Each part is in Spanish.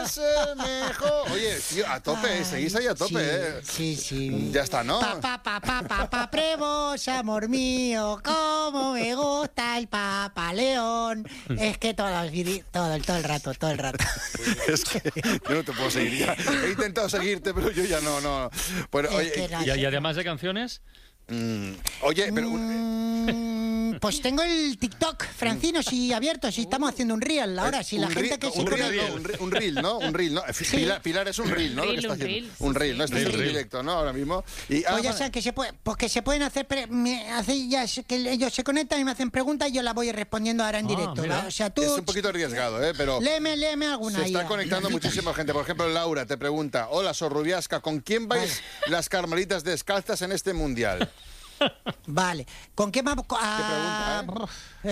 es el mejor. Oye, tío, a tope, seguís ahí a tope, Sí. Ya está, ¿no? Prevos, amor mío, cómo me gusta el Papa León. Es que todo el rato. Es que yo no te puedo seguir ya. He intentado seguirte, pero yo ya no. Bueno, oye, y además de canciones... Oye, pero... pues tengo el TikTok, Francino, si abierto, si estamos haciendo un reel ahora, si la gente que se conecta... Un reel, ¿no? Sí. Pilar es un reel, ¿no? Un reel, ¿no? Este es un directo, ¿no? Ahora mismo. Y, pues ya saben que se pueden hacer... que ellos se conectan y me hacen preguntas y yo las voy respondiendo ahora en directo. O sea, tú... Es un poquito arriesgado, pero... Léeme alguna. Se está conectando muchísima gente. Por ejemplo, Laura te pregunta: hola, Sorrubiasca, ¿con quién vais las carmelitas descalzas en este mundial? Vale. ¿Con qué vamos? ¿Qué pregunta,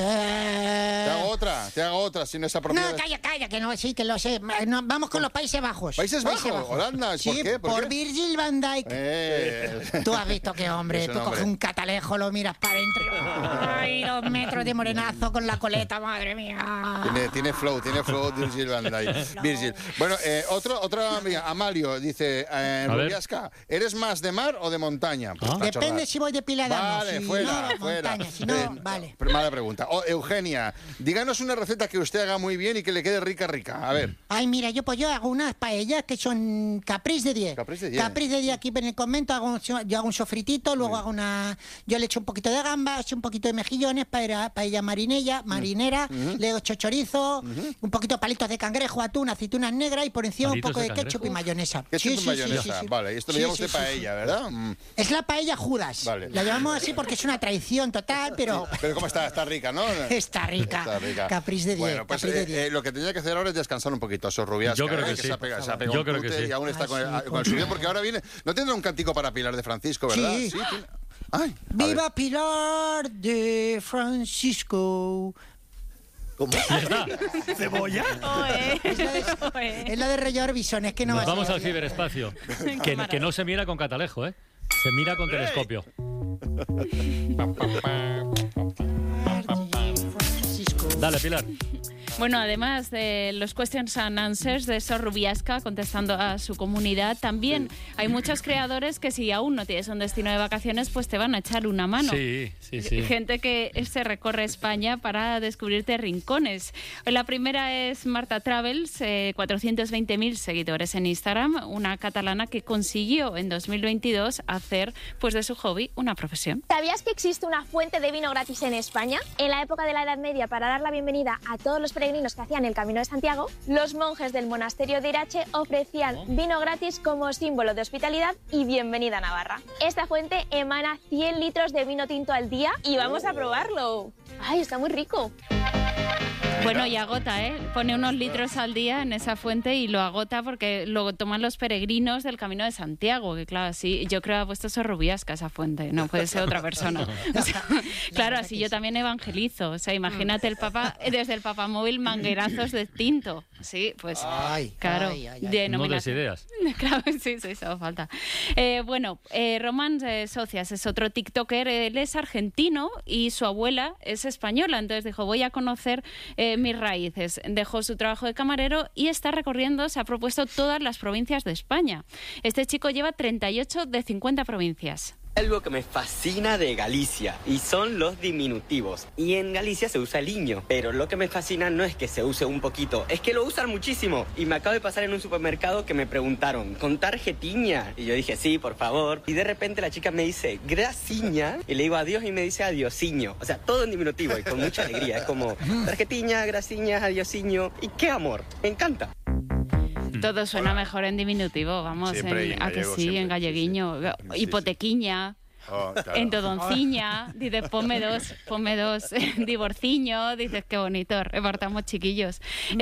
Te hago otra, si no es apropiado. No, calla, que no, sí, que lo sé. No, vamos con los Países Bajos. ¿Países Bajos? Holanda, sí, ¿por qué? ¿Por Virgil van Dijk. Tú has visto qué hombre. Tú coges un catalejo, lo miras para adentro. Ay, 2 metros de morenazo con la coleta, madre mía. Tiene flow Virgil van Dijk. Virgil. Bueno, otra amiga, Amalio, dice: Rubiasca, ¿eres más de mar o de montaña? Pues depende si voy de Piladamo. Vale, si fuera. Montaña, si no, vale. Mala pregunta. Eugenia, díganos una receta que usted haga muy bien y que le quede rica. A ver. Ay, mira, yo hago unas paellas que son Caprice de 10. Caprice de 10. Caprice de 10 aquí en el convento, yo hago un sofritito, luego hago yo le echo un poquito de gambas, un poquito de mejillones, paella marinera, le echo chorizo, un poquito de palitos de cangrejo, atún, aceitunas negras y por encima un poco de ketchup y mayonesa. Ketchup y mayonesa, vale. Y esto lo llamamos de paella, ¿verdad? Es la paella Judas. Vale. La llamamos así porque es una traición total, pero... Pero ¿cómo está? Está rica, ¿no? Está rica. Caprice de 10. Bueno, pues lo que tenía que hacer ahora es descansar un poquito a Sorrubiasca. Yo creo que sí. Se ha pegado un tute y aún está con el suyo, porque ahora viene... ¿No tendrá un cántico para Pilar de Francisco, verdad? Sí. Ay, ¡Viva Pilar de Francisco! ¿Cómo? ¿Ya está? ¿Cebolla? Es la de Rey Orbison, es que no va a ser. Vamos al ciberespacio. Que no se mira con catalejo, ¿eh? Se mira con telescopio. Dale, Pilar. Bueno, además de los questions and answers de Sorrubiasca contestando a su comunidad, también hay muchos creadores que si aún no tienes un destino de vacaciones, pues te van a echar una mano. Sí. Gente que se recorre España para descubrirte rincones. La primera es Marta Travels, 420.000 seguidores en Instagram, una catalana que consiguió en 2022 hacer pues de su hobby una profesión. ¿Sabías que existe una fuente de vino gratis en España? En la época de la Edad Media, para dar la bienvenida a todos los peregrinos que hacían el Camino de Santiago, los monjes del monasterio de Irache ofrecían vino gratis como símbolo de hospitalidad y bienvenida a Navarra. Esta fuente emana 100 litros de vino tinto al día y vamos a probarlo. ¡Ay, está muy rico! Bueno, y agota, ¿eh? Pone unos litros al día en esa fuente y lo agota porque lo toman los peregrinos del Camino de Santiago, que claro, así yo creo que ha puesto Sorrubiasca esa fuente, no puede ser otra persona. O sea, claro, así yo también evangelizo, o sea, imagínate el Papa, desde el papamóvil manguerazos de tinto, sí, pues claro, No des ideas. Claro, sí, eso falta. Bueno, Román Socias es otro tiktoker, él es argentino y su abuela es española, entonces dijo, voy a conocer mis raíces. Dejó su trabajo de camarero y está recorriendo, se ha propuesto todas las provincias de España. Este chico lleva 38 de 50 provincias. Algo que me fascina de Galicia y son los diminutivos. Y en Galicia se usa el iño, pero lo que me fascina no es que se use un poquito, es que lo usan muchísimo. Y me acabo de pasar en un supermercado que me preguntaron, ¿con tarjetiña? Y yo dije, sí, por favor. Y de repente la chica me dice, grasiña, y le digo adiós y me dice adiosiño. O sea, todo en diminutivo y con mucha alegría. Es como tarjetiña, grasiña, adiosiño. Y qué amor, me encanta. Todo suena mejor en diminutivo, vamos, Siempre a que sí, en galleguiño, hipotequiña. Claro. En todonciña, dices ponme dos, divorciño, dices qué bonito, repartamos chiquillos.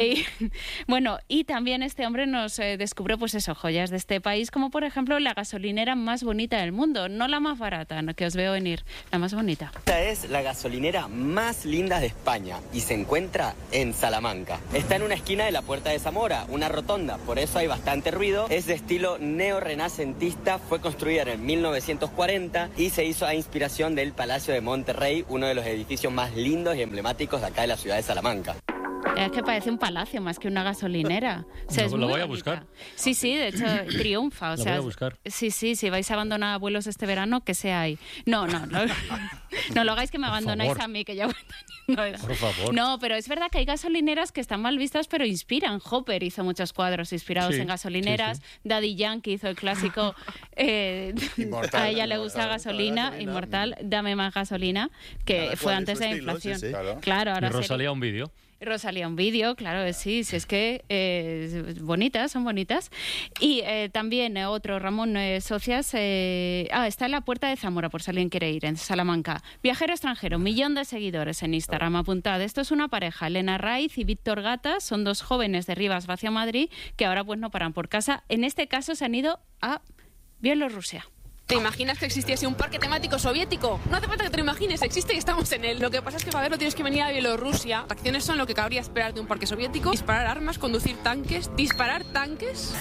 Bueno, y también este hombre nos descubrió pues eso, joyas de este país, como por ejemplo la gasolinera más bonita del mundo, no la más barata, no, que os veo venir, la más bonita. Esta es la gasolinera más linda de España y se encuentra en Salamanca. Está en una esquina de la Puerta de Zamora, una rotonda, por eso hay bastante ruido. Es de estilo neorrenacentista, fue construida en 1940 y se hizo a inspiración del Palacio de Monterrey, uno de los edificios más lindos y emblemáticos de acá de la ciudad de Salamanca. Es que parece un palacio más que una gasolinera. O sea, es Lo muy voy a bonita. buscar. Sí, de hecho, triunfa. O Lo sea, voy a buscar. Sí, si vais a abandonar abuelos este verano, que sea ahí. No lo hagáis que me abandonáis favor. a mí, que ya voy teniendo edad. Por favor. No, pero es verdad que hay gasolineras que están mal vistas, pero inspiran. Hopper hizo muchos cuadros inspirados Sí, en gasolineras. sí, Daddy Yankee hizo el clásico Inmortal, a ella le gusta gasolina, Inmortal, dame más gasolina, que Cada fue cual antes en su de la estilo, inflación. sí, sí. Claro, Y ahora Rosalía un vídeo. Rosalía un vídeo, claro, sí, es que son bonitas. Y también otro, Ramón Socias, está en la Puerta de Zamora, por si alguien quiere ir, en Salamanca. Viajero extranjero, 1 millón de seguidores en Instagram, apuntad. Esto es una pareja, Elena Raiz y Víctor Gata, son 2 jóvenes de Rivas hacia Madrid, que ahora pues no paran por casa. En este caso se han ido a Bielorrusia. ¿Te imaginas que existiese un parque temático soviético? No hace falta que te lo imagines, existe y estamos en él. Lo que pasa es que para verlo tienes que venir a Bielorrusia. Las acciones son lo que cabría esperar de un parque soviético. Disparar armas, conducir tanques. ¿Disparar tanques?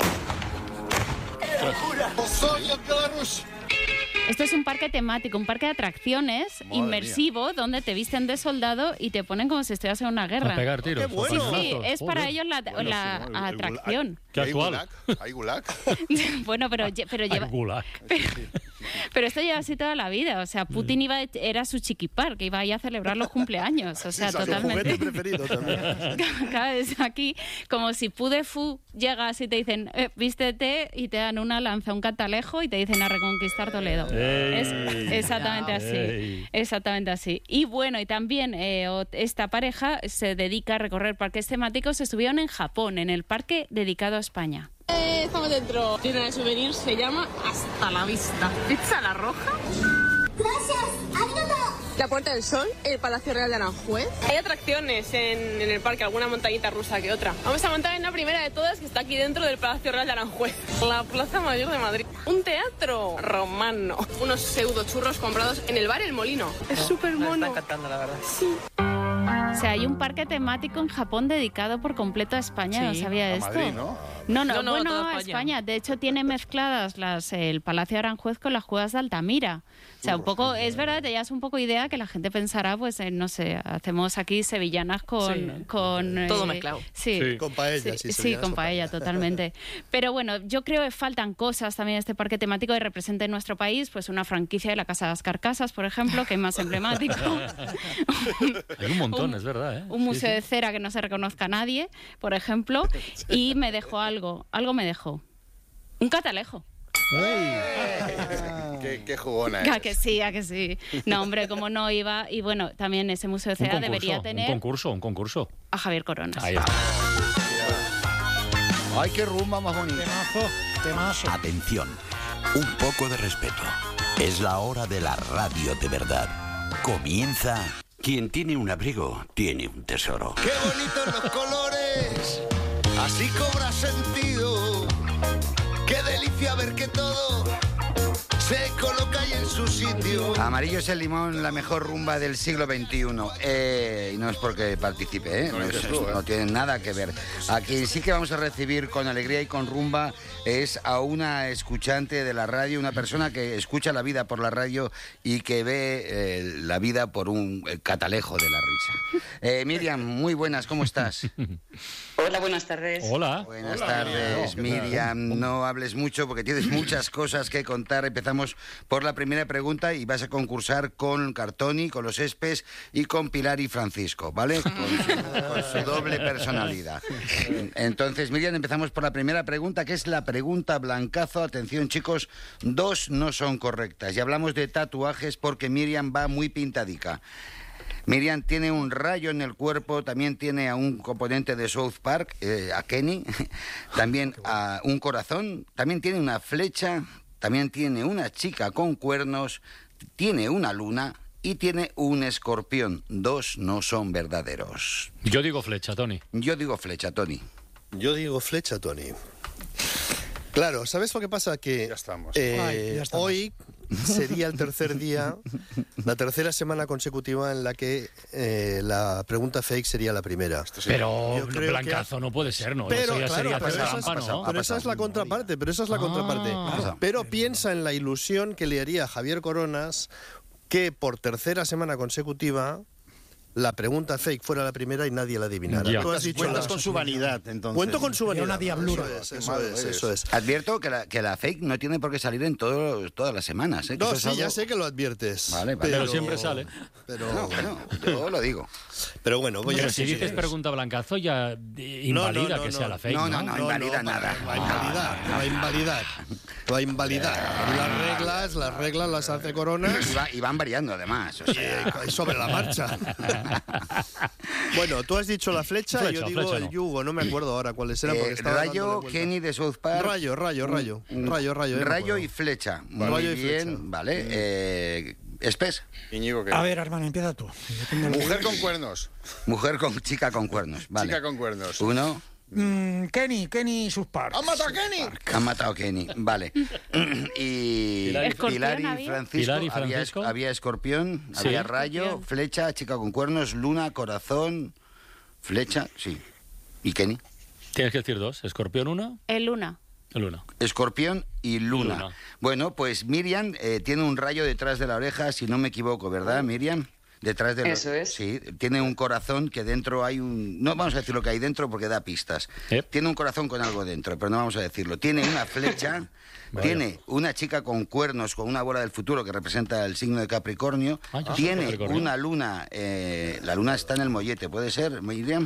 Esto es un parque temático, un parque de atracciones inmersivo donde te visten de soldado y te ponen como si estuvieras en una guerra. A pegar tiros. ¡Qué bueno! Sí, es para ellos la atracción. Qué actual. ¿Hay gulag? Bueno, pero lleva... Ay, gulag. Pero esto lleva así toda la vida. O sea, Putin era su chiquipar, que iba ahí a celebrar los cumpleaños. O sea, Su totalmente. juguete preferido también. Cada vez aquí, como si Pudefu llegas y te dicen, vístete, y te dan una lanza, un catalejo y te dicen a reconquistar Toledo. Es exactamente así. Ey. Exactamente así. Y bueno, y también esta pareja se dedica a recorrer parques temáticos. Estuvieron en Japón, en el parque dedicado a España. Estamos dentro. Tienda de souvenirs, se llama Hasta la Vista. Pizza La Roja. La Puerta del Sol, el Palacio Real de Aranjuez. Hay atracciones en el parque, alguna montañita rusa que otra. Vamos a montar en la primera de todas, que está aquí dentro del Palacio Real de Aranjuez. La Plaza Mayor de Madrid. Un teatro romano. Unos pseudo churros comprados en el bar El Molino. Es súper mono. Me está encantando, la verdad. Sí. O sea, hay un parque temático en Japón dedicado por completo a España. ¿No sabía esto? Madrid, ¿no? No, No, bueno, toda a España. España. De hecho, tiene mezcladas el Palacio de Aranjuez con las Cuevas de Altamira. O sea, un poco, es verdad, te das un poco idea que la gente pensará, pues, no sé, hacemos aquí sevillanas con Todo mezclado. Sí. Con paella, Sí, con paella, totalmente. Pero bueno, yo creo que faltan cosas también en este parque temático que represente en nuestro país, pues una franquicia de la Casa de las Carcasas, por ejemplo, que es más emblemático. Hay un montón, es verdad, ¿eh? Un museo de cera que no se reconozca a nadie, por ejemplo, y me dejó algo me dejó. Un catalejo. Qué jugona A es. que sí. No, hombre, como no iba. Y bueno, también ese museo de cera debería tener Un concurso. a Javier Coronas. Ahí está. Ay, qué rumba más bonita. Temazo. Atención, un poco de respeto. Es la hora de la radio de verdad. Comienza. Quien tiene un abrigo, tiene un tesoro. ¡Qué bonitos los colores! Así cobra sentido. ¡Qué delicia ver que todo se coloca ahí en su sitio! Amarillo es el limón, la mejor rumba del siglo XXI. Y no es porque participe, ¿eh? No tiene nada que ver. A quien sí que vamos a recibir con alegría y con rumba es a una escuchante de la radio, una persona que escucha la vida por la radio y que ve la vida por un catalejo de la risa. Miriam, muy buenas, ¿cómo estás? Hola, buenas tardes. Hola. Buenas tardes, Miriam. No hables mucho porque tienes muchas cosas que contar. Empezamos por la primera pregunta y vas a concursar con Cartoni, con los Espes y con Pilar y Francisco, ¿vale? Con su doble personalidad. Entonces, Miriam, empezamos por la primera pregunta, que es la pregunta blancazo. Atención, chicos, 2 no son correctas. Y hablamos de tatuajes porque Miriam va muy pintadica. Miriam tiene un rayo en el cuerpo, también tiene a un componente de South Park, a Kenny, también a un corazón, también tiene una flecha, también tiene una chica con cuernos, tiene una luna y tiene un escorpión. 2 no son verdaderos. Yo digo flecha, Tony. Yo digo flecha, Tony. Yo digo flecha, Tony. Claro, ¿sabes lo que pasa? Que Ya estamos. Ya estamos. hoy sería el tercer día, la tercera semana consecutiva en la que la pregunta fake sería la primera. Pero Yo creo blancazo no puede ser, ¿no? Pero, Eso ya claro, sería pero hacer esa es- trampa, ¿no? Pero esa es la contraparte, Ah. Pero piensa en la ilusión que le haría a Javier Coronas que por tercera semana consecutiva la pregunta fake fuera la primera y nadie la adivinara. Ya. Tú has dicho Cuentas con su vanidad, entonces. Cuento con su vanidad. Una diablura. Eso es. Advierto que la fake no tiene por qué salir en todas las semanas. ¿eh? Que No, eso es sí, algo- ya sé que lo adviertes. Vale. Pero siempre sale. No, bueno, yo lo digo. Pero bueno, voy a Pero ver si dices pregunta blancazo, ya invalida que sea la fake, ¿no? No invalida nada. Va a invalidar. Las reglas las hace Corona. Y van variando, además. O sea, sobre la marcha. Bueno, tú has dicho la flecha y yo digo flecha el no. yugo. No me acuerdo ahora cuáles eran. Porque estaba Rayo, dándole vueltas. Kenny de South Park. Rayo. Rayo y flecha. Muy Rayo y bien, flecha. vale. Espes. Íñigo, ¿qué? A ver, hermano, empieza tú. Mujer con cuernos. Chica con cuernos. Vale. Chica con cuernos. Uno. Kenny, sus par. ¡Han matado a Kenny! Han matado a Kenny. Vale. Y Pilar y Francisco. Pilar y Francisco. Había escorpión, Sí. había rayo, flecha, chica con cuernos, luna, corazón, flecha, sí. ¿Y Kenny? Tienes que decir dos. Escorpión 1, El Luna. el 1. Escorpión y luna. Luna. Bueno, pues Miriam tiene un rayo detrás de la oreja, si no me equivoco, ¿verdad, Miriam? Detrás de Eso es. Sí, tiene un corazón que dentro hay un... No vamos a decir lo que hay dentro porque da pistas. Tiene un corazón con algo dentro, pero no vamos a decirlo. Tiene una flecha, tiene una chica con cuernos, con una bola del futuro que representa el signo de Capricornio. Ah, yo soy Tiene Capricornio. una luna, la luna está en el mollete, ¿puede ser, Miriam?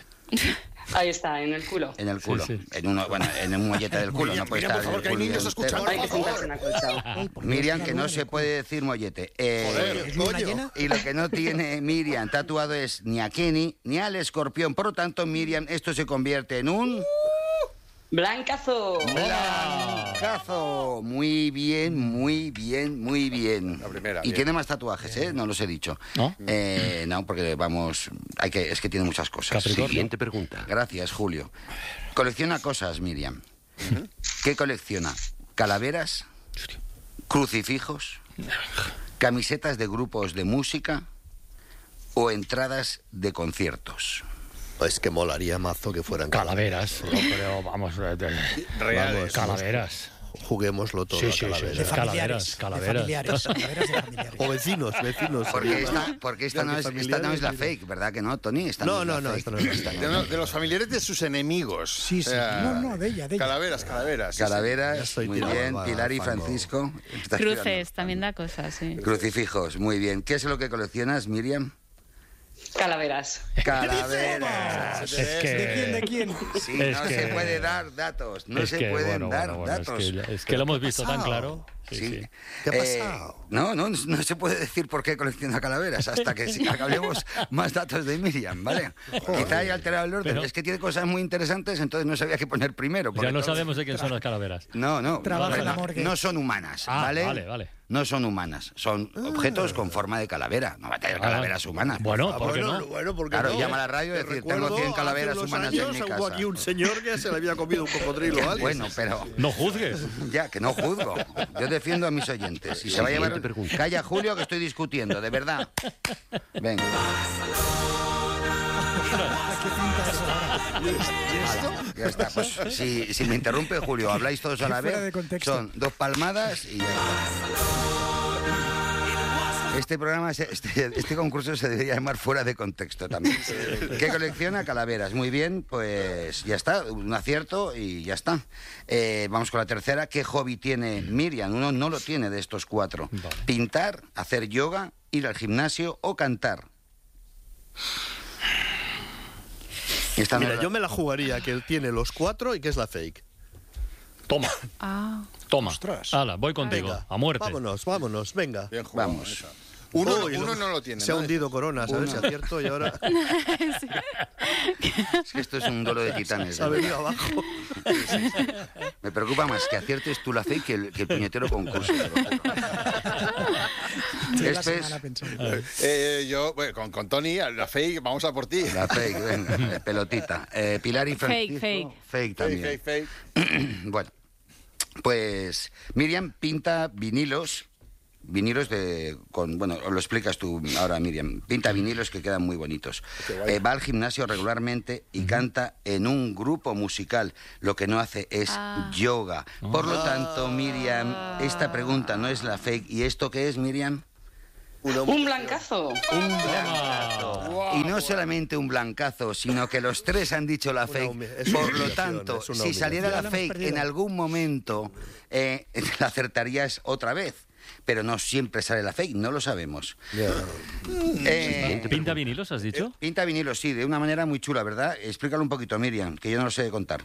Ahí está, en el culo. En el culo. Sí, sí. En un mollete del culo, no puede Miriam, estar por favor, que hay el culo niños entero. escuchando. Hay que sentarse en acolchado. Miriam, que no se puede decir mollete. Coño. Y lo que no tiene Miriam tatuado es ni a Kenny ni al escorpión. Por lo tanto, Miriam, esto se convierte en un... ¡Blancazo! ¡Blancazo! Muy bien, muy bien, muy bien. La primera, Y bien. tiene más tatuajes, ¿eh? No los he dicho. ¿No? No, porque vamos... es que tiene muchas cosas. Capricornio. Siguiente pregunta. Gracias, Julio. Colecciona cosas, Miriam. ¿Qué colecciona? ¿Calaveras? ¿Crucifijos? ¿Camisetas de grupos de música? ¿O entradas de conciertos? Es que molaría mazo que fueran Calaveras. Yo creo, vamos. Reales. Calaveras. Juguémoslo todo. Sí, a sí, calaveras. De Calaveras, familiares. calaveras. De familiares. O vecinos. Porque esta no es la fake, ¿verdad que no, Tony? Esta No, es la no, fake. esta no es la fake. De los familiares de sus enemigos. Sí, sí. No, de ella. Calaveras. Sí, Calaveras, Ya estoy muy tirado bien. al Pilar y fango. Francisco. Estás Cruces, tirando. también da cosas, sí. Crucifijos, muy bien. ¿Qué es lo que coleccionas, Miriam? Calaveras. Calaveras. ¿De quién? Sí, Es no que- se puede dar datos. No Es se que, pueden bueno, dar bueno, datos. Es que lo hemos visto tan claro. Sí, Sí. sí. ¿Qué ha pasado? No se puede decir por qué colecciona calaveras hasta que acabemos más datos de Miriam, ¿vale? Quizá haya alterado el orden. Pero- Es que tiene cosas muy interesantes, entonces no sabía qué poner primero. porque Ya no todo- sabemos de quién son las calaveras. No. Trabaja en la morgue. No son humanas, Ah, ¿vale? vale. No son humanas, son objetos con forma de calavera. No va a tener calaveras humanas. por Bueno, favor. ¿por qué no? Bueno, porque Claro, no. llama a la radio y Te decir, recuerdo, tengo 100 calaveras hace unos humanas años en mi hubo casa. aquí un señor que se le había comido un cocodrilo a alguien. Bueno, pero... No juzgues. Ya, que no juzgo. Yo defiendo a mis oyentes. Y se va a llevar... Siguiente pregunta. Calla, Julio, que estoy discutiendo, de verdad. Venga. Ya está. Pues, si me interrumpe, Julio, habláis todos a la Fuera vez. de contexto. Son 2 palmadas y ya está. Este programa, este concurso se debería llamar Fuera de Contexto también. ¿Qué colecciona? Calaveras. Muy bien, pues ya está, un acierto y ya está. Vamos con la tercera. ¿Qué hobby tiene Miriam? Uno no lo tiene de estos 4. Vale. Pintar, hacer yoga, ir al gimnasio o cantar. Esta no Mira, es la- yo me la jugaría que él tiene los 4 y que es la fake. Toma. Ah. Toma. Ostras. Hala, voy contigo. Venga, A muerte. Vámonos, venga. Bien jugado, Vamos. esa. Uno Uy, no lo tiene. Se ha ¿no? hundido Corona, ¿sabes? Uno. Si acierto y ahora Es que esto es un duelo de titanes. se ha venido abajo. Me preocupa más que aciertes tú la fe que el puñetero concurso. te lo juro. La Este semana es pensando. Yo, bueno, con Tony, la fake, vamos a por ti. la fake, venga, pelotita. Pilar y Francisco. Fake. Fake también. Fake. Bueno, pues Miriam pinta vinilos bueno, lo explicas tú ahora, Miriam. Pinta vinilos que quedan muy bonitos. Va al gimnasio regularmente y canta en un grupo musical. Lo que no hace es yoga. Por lo tanto, Miriam, esta pregunta no es la fake. ¿Y esto qué es, Miriam? Un blancazo. Un blancazo. Wow. Y no solamente un blancazo, sino que los tres han dicho la fake. Por lo tanto, si saliera la fake en algún momento, la acertarías otra vez. Pero no siempre sale la fake, no lo sabemos. ¿Pinta vinilos, has dicho? Pinta vinilos, sí, de una manera muy chula, ¿verdad? Explícalo un poquito, Miriam, que yo no lo sé de contar.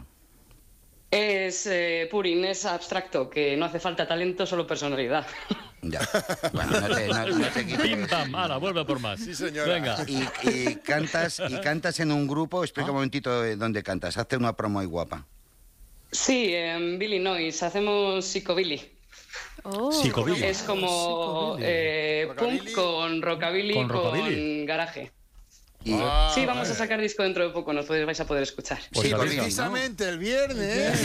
Es Purin, es abstracto, que no hace falta talento, solo personalidad. Ya. Bueno, no te quites. Pim, pam, ala, vuelve por más. Sí, señora. Venga. Y cantas en un grupo. Explica un momentito dónde cantas. Hazte una promo ahí guapa. Sí, en Billy Noise hacemos psicobilly. Psicobilly. Es como punk con rockabilly, con garaje. Sí, vamos a sacar disco dentro de poco, nos vais a poder escuchar. Pues sí, precisamente el viernes.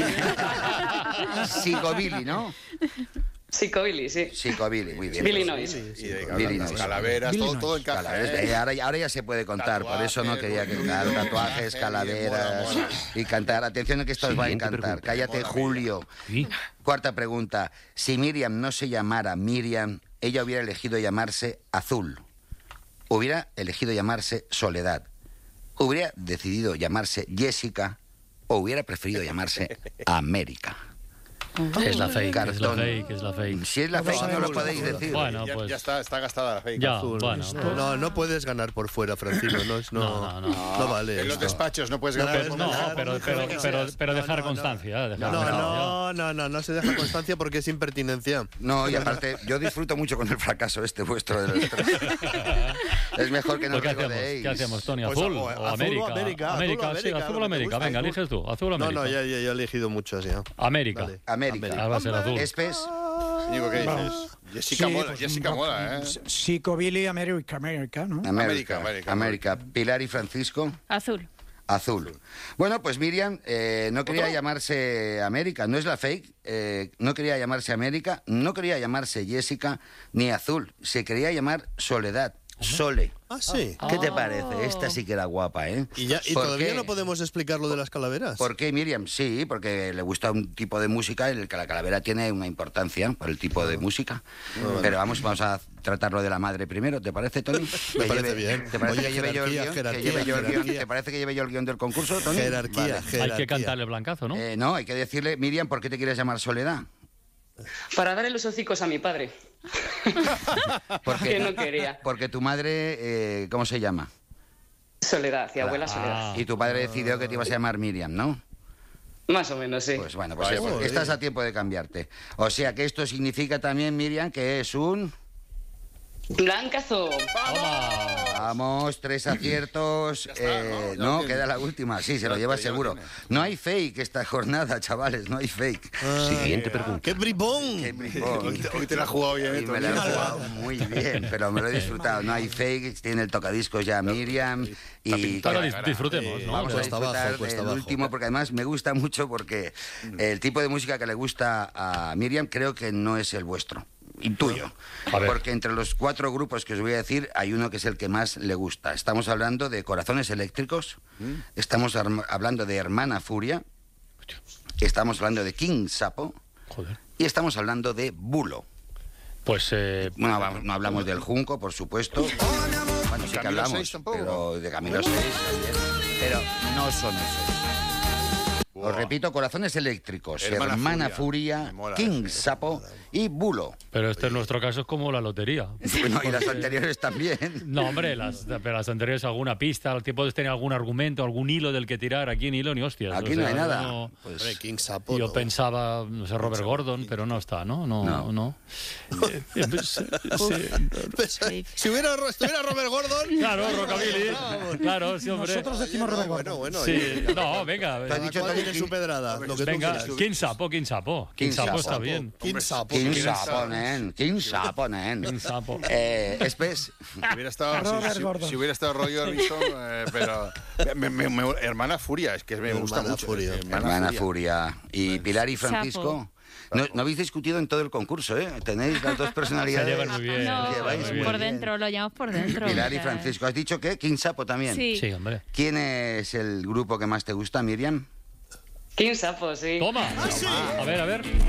Psicobilly, ¿no? Psicobilly, sí. Psicobilly, muy bien. Billy Noise. Billy Noise. Calaveras, todo encaja. Ahora ya se puede contar, por eso no quería que tatuajes, calaveras y cantar. Atención que esto os va a encantar. Cállate, Julio. Cuarta pregunta. Si Miriam no se llamara Miriam, ella hubiera elegido llamarse Azul. Hubiera elegido llamarse Soledad. Hubiera decidido llamarse Jessica o hubiera preferido llamarse América. Es la fake, Cartón. es la fake. Si es la fake, no lo podéis decir. Bueno, pues... Ya está gastada la fake. Ya, Azul. bueno, pues... No puedes ganar por fuera, Francino. No vale. En los despachos no puedes ganar. Pero dejar constancia. No se deja constancia porque es impertinencia. No, y aparte, yo disfruto mucho con el fracaso vuestro de los tres. Es mejor que no regodeéis. ¿Qué hacemos, Tony? ¿Azul o América? América, sí, azul o América. Venga, eliges tú. ¿Azul o América? No, ya he elegido muchas ya. América. América. Va a ser azul. Espes. Digo, ¿qué dices? Jessica mola, ¿eh? Psicobilly, América, ¿no? América. Pilar y Francisco. Azul. Bueno, pues Miriam no quería llamarse América, no es la fake, no quería llamarse América, no quería llamarse Jessica ni Azul, se quería llamar Soledad. Sole. Ah, sí. ¿Qué te parece? Esta sí que era guapa, ¿eh? ¿Y todavía no podemos explicar lo de las calaveras? ¿Por qué, Miriam? Sí, porque le gusta un tipo de música en el que la calavera tiene una importancia por el tipo de música. Pero vamos a tratarlo de la madre primero, ¿te parece, Tony? Me parece bien. ¿Te parece que lleve yo el guión? ¿Te parece que lleve yo el guión del concurso, Tony? Jerarquía. Hay que cantarle blancazo, ¿no? No, hay que decirle, Miriam, ¿por qué te quieres llamar Soledad? Para darle los hocicos a mi padre. Que no quería. Porque tu madre, ¿cómo se llama? Soledad, y abuela Soledad. Y tu padre decidió que te ibas a llamar Miriam, ¿no? Más o menos, sí. Pues bueno, estás a tiempo de cambiarte. O sea que esto significa también, Miriam, que es un... Blancazo. Vamos, 3 aciertos. No, queda la última. Sí, se lo lleva seguro. No hay fake esta jornada, chavales, no hay fake. Siguiente pregunta. ¡Qué bribón! Hoy te la has jugado bien, me la he jugado muy bien, pero me lo he disfrutado. No hay fake, tiene el tocadiscos ya Miriam. Y disfrutemos, ¿no? Vamos a disfrutar del último, porque además me gusta mucho porque el tipo de música que le gusta a Miriam creo que no es el vuestro. Intuyo, porque entre los 4 grupos que os voy a decir hay uno que es el que más le gusta. Estamos hablando de Corazones Eléctricos, estamos hablando de Hermana Furia, estamos hablando de King Sapo y estamos hablando de Bulo. Pues bueno, no hablamos del Junco, por supuesto. Bueno, sí que hablamos, pero de Camilo 6 también, pero no son esos. Os repito, Corazones Eléctricos, Hermana Furia, King Sapo y Bulo. Pero este en nuestro caso es como la lotería. Bueno, y las anteriores también. No, hombre, pero las anteriores alguna pista, el tiempo de tener algún argumento, algún hilo del que tirar. Aquí ni hilo ni hostias. Aquí no hay nada. No, pues King Sapo. Yo pensaba, no sé, Robert Gordon, pero no está, ¿no? No. Si estuviera Robert Gordon... Claro, Rockabilly. Claro, sí, hombre. Nosotros decimos Robert Gordon. Bueno. Sí. No, venga. Te has dicho también en su pedrada. Venga, King Sapo. King Sapo está bien. King Sapo, nen. Espes. Si hubiera estado Roy Orbison, pero Hermana Furia, es que me gusta mucho. Hermana Furia. Y Pilar y Francisco. No habéis discutido en todo el concurso, ¿eh? Tenéis las dos personalidades. Se llevan muy bien. No, por dentro, lo llamamos por dentro. Pilar y Francisco. ¿Has dicho qué? King Sapo también. Sí, hombre. ¿Quién es el grupo que más te gusta, Miriam? King Sapo, sí. Toma. A ver.